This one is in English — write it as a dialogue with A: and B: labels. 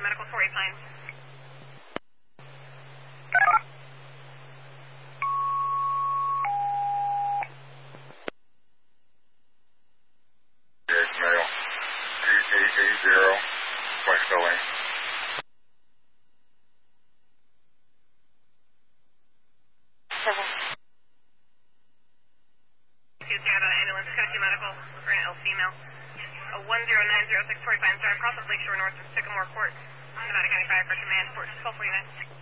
A: Medical, Torrey Pines.
B: Mail 2880, West Lane.
A: Ambulance, Coaching Medical, for an L female. 10906 Torrey Pines Drive, across Lakeshore North of Sycamore Court, Nevada County Fire for Command, Port 1249.